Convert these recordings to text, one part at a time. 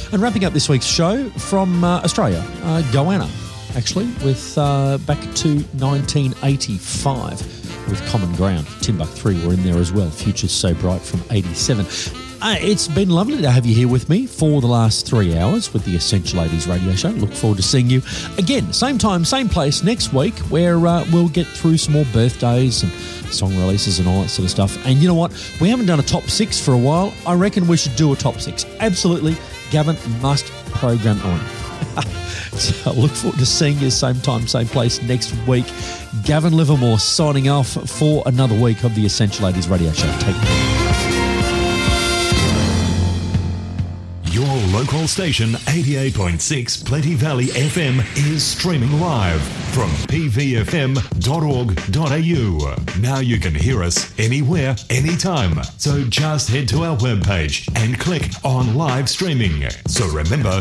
And wrapping up this week's show from Australia, Goanna, actually, with back to 1985 with Common Ground. Timbuk 3 were in there as well. Future's So Bright from 87. It's been lovely to have you here with me for the last 3 hours with the Essential 80s radio show. Look forward to seeing you again, same time, same place next week, where we'll get through some more birthdays and song releases and all that sort of stuff. And you know what? We haven't done a top 6 for a while. I reckon we should do a top 6. Absolutely. Gavin must program on. So I look forward to seeing you same time, same place next week. Gavin Livermore signing off for another week of the Essential 80s radio show. Take care. Your local station, 88.6 Plenty Valley FM, is streaming live from pvfm.org.au. Now you can hear us anywhere, anytime. So just head to our webpage and click on live streaming. So remember,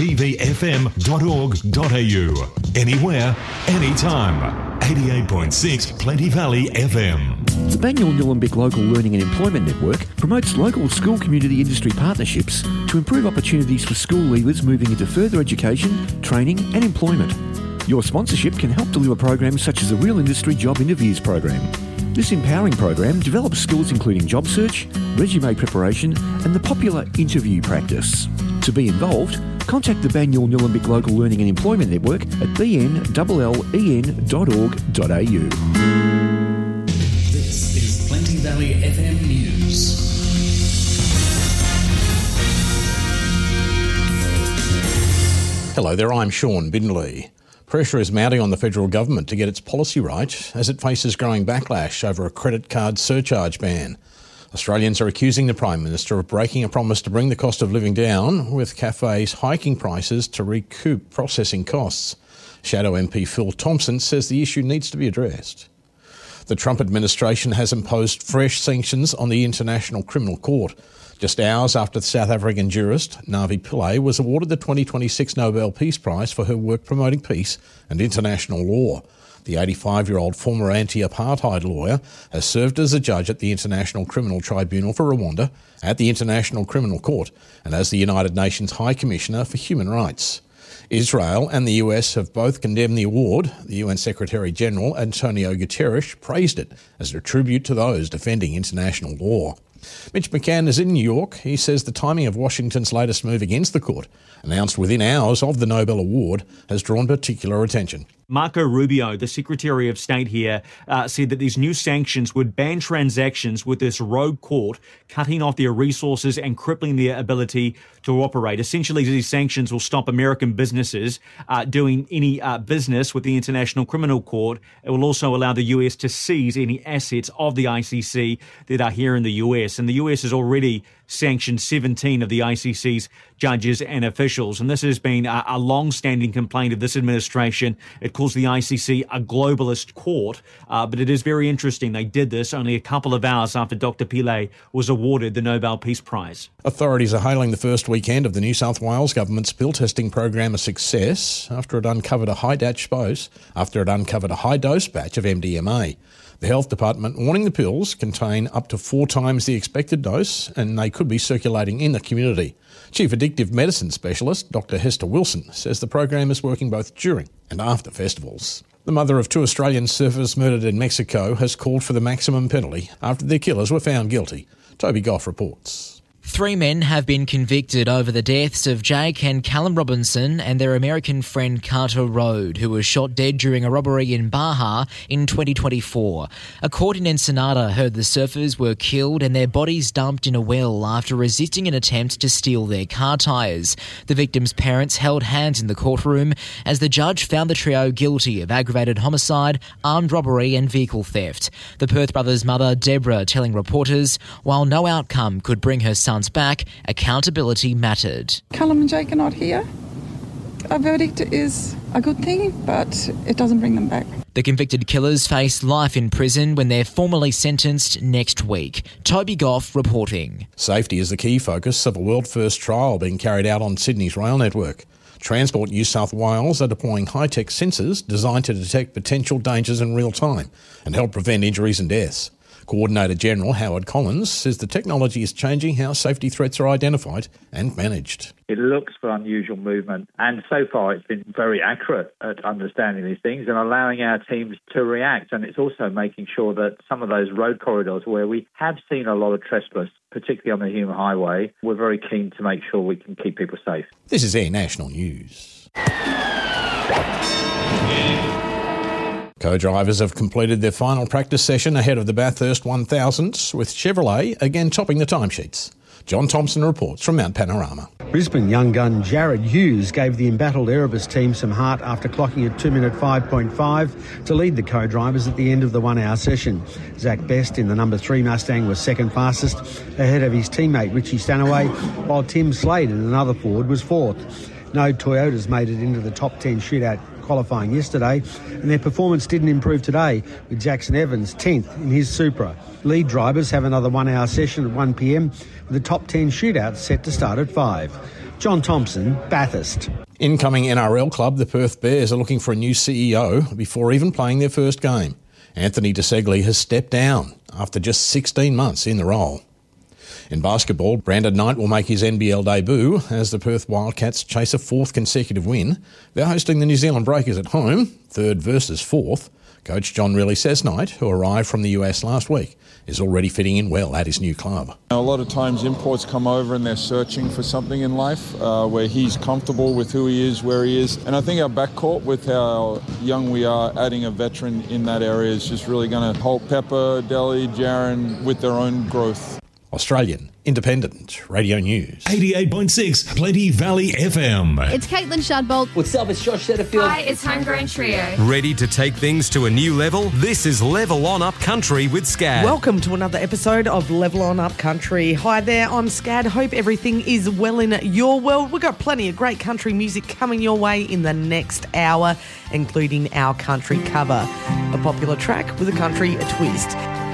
pvfm.org.au. Anywhere, anytime. 88.6 Plenty Valley FM. The Banyule Nillumbik Local Learning and Employment Network promotes local school community industry partnerships to improve opportunities for school leavers moving into further education, training and employment. Your sponsorship can help deliver programs such as the Real Industry Job Interviews program. This empowering program develops skills including job search, resume preparation and the popular interview practice. To be involved, contact the Banyule Nillumbik Local Learning and Employment Network at bnllen.org.au. This is Plenty Valley FM News. Hello there, I'm Sean Bindley. Pressure is mounting on the federal government to get its policy right as it faces growing backlash over a credit card surcharge ban. Australians are accusing the Prime Minister of breaking a promise to bring the cost of living down, with cafes hiking prices to recoup processing costs. Shadow MP Phil Thompson says the issue needs to be addressed. The Trump administration has imposed fresh sanctions on the International Criminal Court, just hours after the South African jurist Navi Pillay was awarded the 2026 Nobel Peace Prize for her work promoting peace and international law. The 85-year-old former anti-apartheid lawyer has served as a judge at the International Criminal Tribunal for Rwanda, at the International Criminal Court, and as the United Nations High Commissioner for Human Rights. Israel and the US have both condemned the award. The UN Secretary-General Antonio Guterres praised it as a tribute to those defending international law. Mitch McCann is in New York. He says the timing of Washington's latest move against the court, announced within hours of the Nobel Award, has drawn particular attention. Marco Rubio, the Secretary of State here, said that these new sanctions would ban transactions with this rogue court, cutting off their resources and crippling their ability to operate. Essentially, these sanctions will stop American businesses doing any business with the International Criminal Court. It will also allow the US to seize any assets of the ICC that are here in the US. And the US has already sanctioned 17 of the ICC's judges and officials. And this has been a long-standing complaint of this administration. It calls the ICC a globalist court, but it is very interesting. They did this only a couple of hours after Dr. Pillay was awarded the Nobel Peace Prize. Authorities are hailing the first weekend of the New South Wales government's pill testing program a success after it uncovered a high-dose batch of MDMA. The Health Department warning the pills contain up to 4 times the expected dose and they could be circulating in the community. Chief Addictive Medicine Specialist Dr. Hester Wilson says the program is working both during and after festivals. The mother of 2 Australian surfers murdered in Mexico has called for the maximum penalty after their killers were found guilty. Toby Goff reports. 3 men have been convicted over the deaths of Jake and Callum Robinson and their American friend Carter Rode, who was shot dead during a robbery in Baja in 2024. A court in Ensenada heard the surfers were killed and their bodies dumped in a well after resisting an attempt to steal their car tyres. The victims' parents held hands in the courtroom as the judge found the trio guilty of aggravated homicide, armed robbery and vehicle theft. The Perth brothers' mother, Deborah, telling reporters, while no outcome could bring her son back, accountability mattered. Callum and Jake are not here. A verdict is a good thing, but it doesn't bring them back. The convicted killers face life in prison when they're formally sentenced next week. Toby Goff reporting. Safety is the key focus of a world-first trial being carried out on Sydney's rail network. Transport New South Wales are deploying high-tech sensors designed to detect potential dangers in real time and help prevent injuries and deaths. Coordinator General Howard Collins says the technology is changing how safety threats are identified and managed. It looks for unusual movement, and so far it's been very accurate at understanding these things and allowing our teams to react. And it's also making sure that some of those road corridors where we have seen a lot of trespass, particularly on the Hume Highway, we're very keen to make sure we can keep people safe. This is Air National News. Co-drivers have completed their final practice session ahead of the Bathurst 1000s, with Chevrolet again topping the timesheets. John Thompson reports from Mount Panorama. Brisbane young gun Jared Hughes gave the embattled Erebus team some heart after clocking at 2 minute 5.5 to lead the co-drivers at the end of the 1 hour session. Zach Best in the number 3 Mustang was second fastest, ahead of his teammate Richie Stanaway, while Tim Slade in another Ford was fourth. No Toyotas made it into the top 10 shootout qualifying yesterday, and their performance didn't improve today, with Jackson Evans 10th in his Supra. Lead drivers have another 1 hour session at 1 p.m, with the top 10 shootout set to start at 5. John Thompson, Bathurst. Incoming NRL club, the Perth Bears, are looking for a new CEO before even playing their first game. Anthony DeSegli has stepped down after just 16 months in the role. In basketball, Brandon Knight will make his NBL debut as the Perth Wildcats chase a 4th consecutive win. They're hosting the New Zealand Breakers at home, 3rd versus 4th. Coach John Riley says Knight, who arrived from the US last week, is already fitting in well at his new club. A lot of times imports come over and they're searching for something in life where he's comfortable with who he is, where he is. And I think our backcourt, with how young we are, adding a veteran in that area is just really going to help Pepper, Delhi, Jaron with their own growth. Australian Independent Radio News. 88.6 Plenty Valley FM. It's Caitlin Shadbolt. What's up? It's Josh Setterfield. Hi, it's Homegrown Trio. Ready to take things to a new level? This is Level On Up Country with SCAD. Welcome to another episode of Level On Up Country. Hi there, I'm SCAD. Hope everything is well in your world. We've got plenty of great country music coming your way in the next hour, including our country cover, a popular track with a country twist.